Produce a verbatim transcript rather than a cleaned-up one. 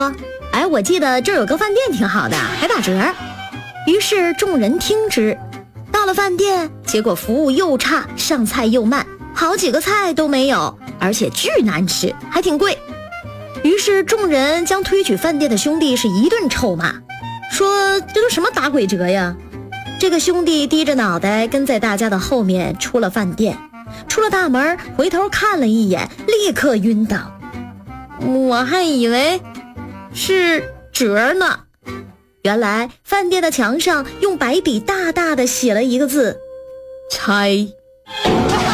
哎，我记得这儿有个饭店挺好的，还打折。于是众人听之。到了饭店，结果服务又差，上菜又慢，好几个菜都没有，而且巨难吃，还挺贵。于是众人将推举饭店的兄弟是一顿臭骂，说这都什么打鬼折呀。这个兄弟低着脑袋跟在大家的后面出了饭店，出了大门，回头看了一眼，立刻晕倒。我还以为是折呢，原来饭店的墙上用白笔大大的写了一个字：拆。